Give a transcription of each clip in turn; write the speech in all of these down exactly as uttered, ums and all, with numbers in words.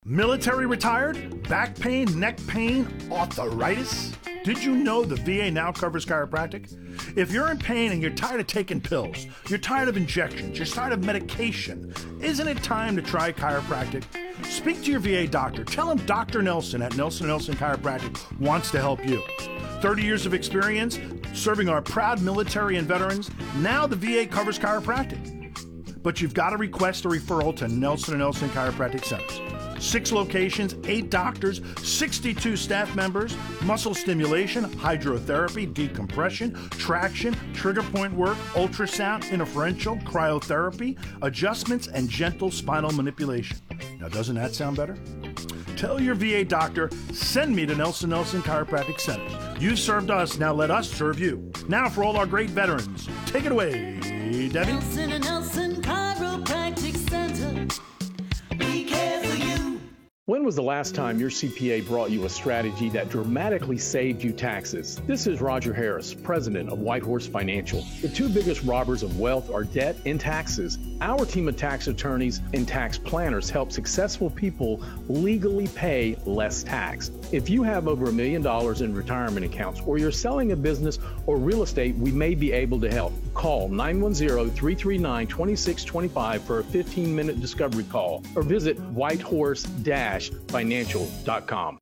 Military retired? Back pain, neck pain, arthritis? Did you know the V A now covers chiropractic? If you're in pain and you're tired of taking pills, you're tired of injections, you're tired of medication, isn't it time to try chiropractic? Speak to your V A doctor. Tell him Doctor Nelson at Nelson Nelson Chiropractic wants to help you. thirty years of experience serving our proud military and veterans. Now the V A covers chiropractic. But you've got to request a referral to Nelson and Nelson Chiropractic Centers. Six locations, eight doctors, sixty-two staff members, muscle stimulation, hydrotherapy, decompression, traction, trigger point work, ultrasound, interferential, cryotherapy, adjustments, and gentle spinal manipulation. Now, doesn't that sound better? Tell your V A doctor, send me to Nelson Nelson Chiropractic Centers. You served us, now let us serve you. Now for all our great veterans, take it away, Debbie. Nelson and Nelson Chiropractic Center. We care for you. When was the last time your C P A brought you a strategy that dramatically saved you taxes? This is Roger Harris, president of Whitehorse Financial. The two biggest robbers of wealth are debt and taxes. Our team of tax attorneys and tax planners help successful people legally pay less tax. If you have over a million dollars in retirement accounts, or you're selling a business or real estate, we may be able to help. Call nine one zero, three three nine, two six two five for a fifteen minute discovery call, or visit whitehorse financial dot com.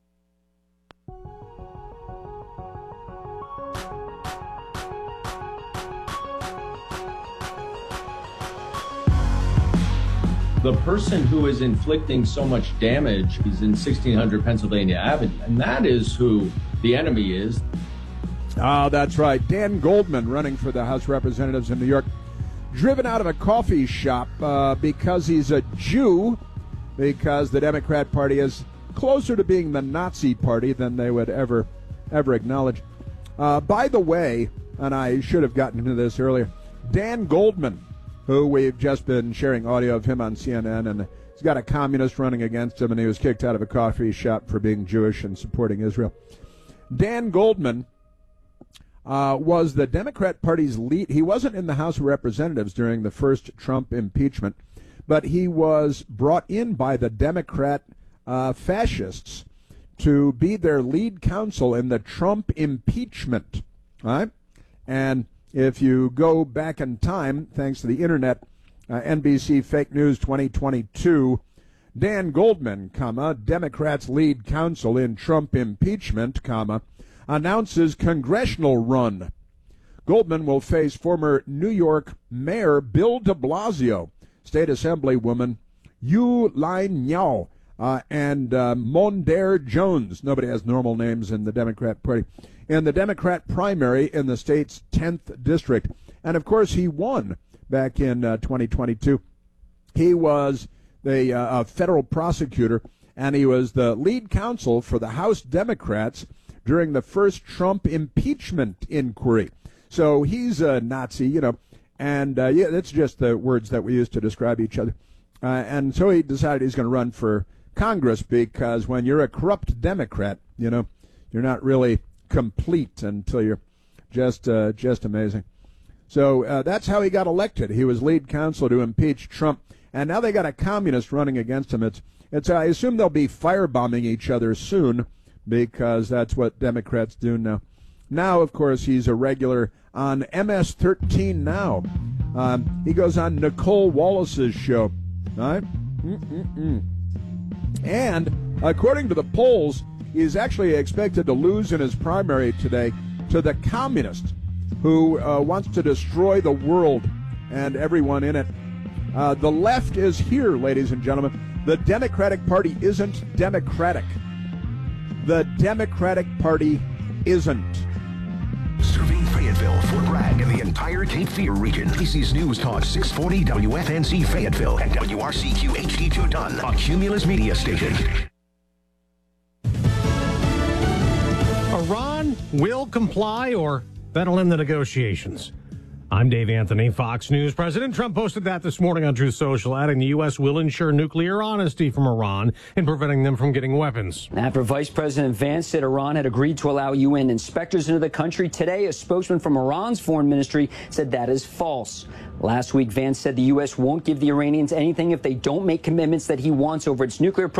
The person who is inflicting so much damage is in sixteen hundred Pennsylvania Avenue, and that is who the enemy is. Oh, that's right. Dan Goldman, running for the House of Representatives in New York, driven out of a coffee shop uh, because he's a Jew, because the Democrat Party is closer to being the Nazi Party than they would ever, ever acknowledge. Uh, by the way, and I should have gotten into this earlier, Dan Goldman, who we've just been sharing audio of him on C N N, and he's got a communist running against him, and he was kicked out of a coffee shop for being Jewish and supporting Israel. Dan Goldman uh, was the Democrat Party's lead. He wasn't in the House of Representatives during the first Trump impeachment, but he was brought in by the Democrat uh, fascists to be their lead counsel in the Trump impeachment. All right? And if you go back in time, thanks to the internet, uh, N B C Fake News twenty twenty-two, Dan Goldman, comma, Democrats' lead counsel in Trump impeachment, comma, announces congressional run. Goldman will face former New York Mayor Bill de Blasio, State Assemblywoman Yu Lai-Niao, uh, and uh, Mondaire Jones. Nobody has normal names in the Democrat Party. In the Democrat primary in the state's tenth district. And, of course, he won back in uh, twenty twenty-two. He was the uh, federal prosecutor, and he was the lead counsel for the House Democrats during the first Trump impeachment inquiry. So he's a Nazi, you know. And, uh, yeah, that's just the words that we use to describe each other. Uh, and so he decided he's going to run for Congress because when you're a corrupt Democrat, you know, you're not really complete until you're just uh, just amazing. So uh, that's how he got elected. He was lead counsel to impeach Trump. And now they got a communist running against him. It's, it's. I assume they'll be firebombing each other soon because that's what Democrats do now. Now, of course, he's a regular on M S thirteen now. Um, he goes on Nicole Wallace's show. All right? Mm-mm-mm. And according to the polls, he's actually expected to lose in his primary today to the communist who uh, wants to destroy the world and everyone in it. Uh, the left is here, ladies and gentlemen. The Democratic Party isn't democratic. The Democratic Party isn't. Serving Fayetteville, Fort Bragg, and the entire Cape Fear region. A C's News Talk six forty W F N C Fayetteville and W R C Q H D two Dunn, a Cumulus media station. Iran will comply or settle in the negotiations. I'm Dave Anthony, Fox News. President Trump posted that this morning on Truth Social, adding the U S will ensure nuclear honesty from Iran in preventing them from getting weapons. After Vice President Vance said Iran had agreed to allow U N inspectors into the country, today a spokesman from Iran's foreign ministry said that is false. Last week, Vance said the U S won't give the Iranians anything if they don't make commitments that he wants over its nuclear program.